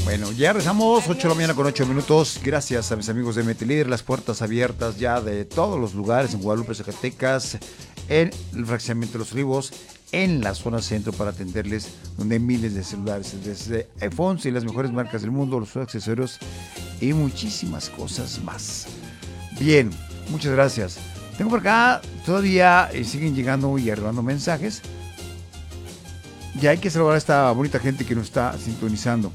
Bueno, ya rezamos 8 de la mañana con 8 minutos. Gracias a mis amigos de Metelíder, las puertas abiertas ya de todos los lugares en Guadalupe, Zacatecas, en el fraccionamiento de Los Olivos, en la zona centro para atenderles, donde hay miles de celulares, desde iPhones y las mejores marcas del mundo, los accesorios y muchísimas cosas más. Bien, muchas gracias. Tengo por acá, todavía siguen llegando y arribando mensajes. Ya hay que saludar a esta bonita gente que nos está sintonizando.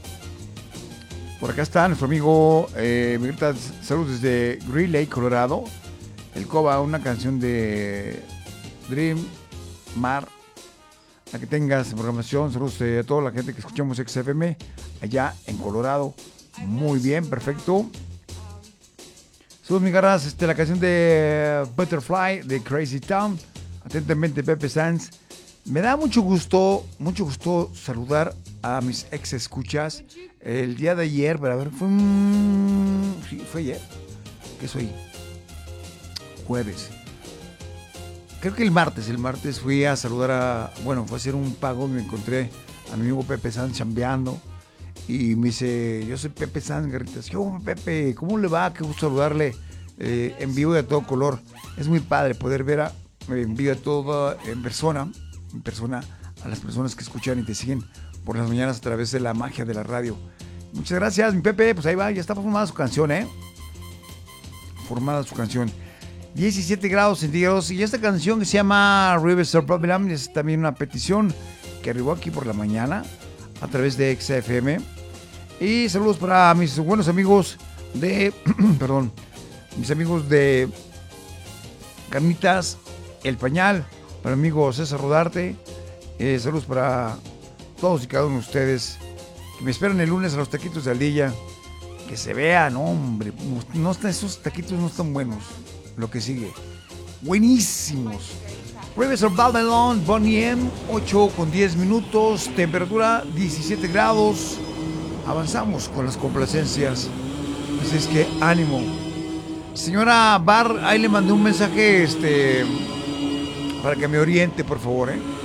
Por acá está nuestro amigo, me grita saludos desde Greeley Lake, Colorado. El Coba, una canción de Dream Mar. La que tengas en programación. Saludos a toda la gente que escuchamos XFM allá en Colorado. Muy bien, perfecto. Saludos, mi garras. La canción de Butterfly de Crazy Town. Atentamente, Pepe Sanz. Me da mucho gusto saludar a mis ex escuchas. El día de ayer, pero a ver, sí, fue ayer. ¿Qué soy? Jueves. Creo que el martes fui a saludar fue a hacer un pago, me encontré a mi amigo Pepe Sanz chambeando y me dice, yo soy Pepe Sanz, Garritas. Yo, Pepe, ¿cómo le va? Qué gusto saludarle en vivo y a todo color. Es muy padre poder ver en vivo todo en persona a las personas que escuchan y te siguen por las mañanas a través de la magia de la radio. Muchas gracias, mi Pepe. Pues ahí va, ya está formada su canción, Formada su canción. 17 grados centígrados. Y esta canción que se llama Rivers of Babylon es también una petición que arribó aquí por la mañana a través de XFM. Y saludos para mis buenos amigos de mis amigos de Carnitas El Pañal, para mi amigo César Rodarte. Saludos para todos y cada uno de ustedes que me esperan el lunes a los taquitos de Aldilla. Que se vean, hombre, esos taquitos no están buenos. Lo que sigue, buenísimos. Rivers of Babylon, Bonnie M, 8 con 10 minutos, temperatura 17 grados. Avanzamos con las complacencias, así es que ánimo. Señora Bar, ahí le mandé un mensaje para que me oriente, por favor,